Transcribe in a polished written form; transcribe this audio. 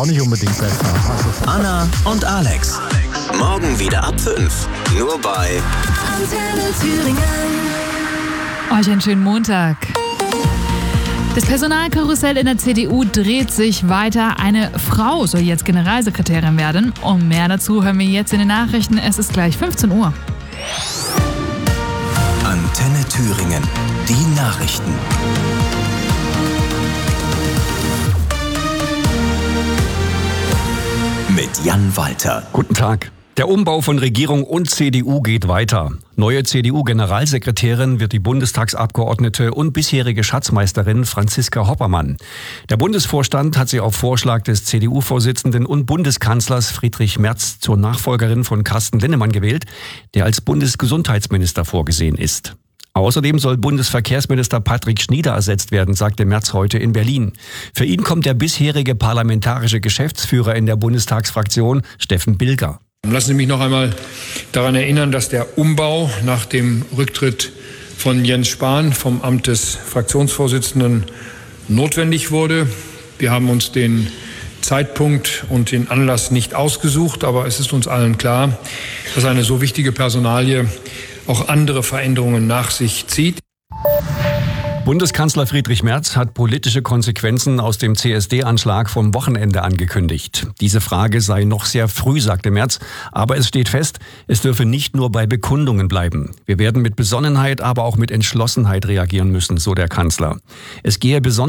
Auch nicht unbedingt besser. Anna und Alex. Morgen wieder ab 5. Nur bei Antenne Thüringen. Euch einen schönen Montag. Das Personalkarussell in der CDU dreht sich weiter. Eine Frau soll jetzt Generalsekretärin werden. Und mehr dazu hören wir jetzt in den Nachrichten. Es ist gleich 15 Uhr. Antenne Thüringen. Die Nachrichten. Mit Jan Walter. Guten Tag. Der Umbau von Regierung und CDU geht weiter. Neue CDU-Generalsekretärin wird die Bundestagsabgeordnete und bisherige Schatzmeisterin Franziska Hoppermann. Der Bundesvorstand hat sie auf Vorschlag des CDU-Vorsitzenden und Bundeskanzlers Friedrich Merz zur Nachfolgerin von Carsten Linnemann gewählt, der als Bundesgesundheitsminister vorgesehen ist. Außerdem soll Bundesverkehrsminister Patrick Schnieder ersetzt werden, sagte Merz heute in Berlin. Für ihn kommt der bisherige parlamentarische Geschäftsführer in der Bundestagsfraktion, Steffen Bilger. Lassen Sie mich noch einmal daran erinnern, dass der Umbau nach dem Rücktritt von Jens Spahn vom Amt des Fraktionsvorsitzenden notwendig wurde. Wir haben uns den Zeitpunkt und den Anlass nicht ausgesucht, aber es ist uns allen klar, dass eine so wichtige Personalie auch andere Veränderungen nach sich zieht. Bundeskanzler Friedrich Merz hat politische Konsequenzen aus dem CSD-Anschlag vom Wochenende angekündigt. Diese Frage sei noch sehr früh, sagte Merz, aber es steht fest, es dürfe nicht nur bei Bekundungen bleiben. Wir werden mit Besonnenheit, aber auch mit Entschlossenheit reagieren müssen, so der Kanzler. Es gehe besonders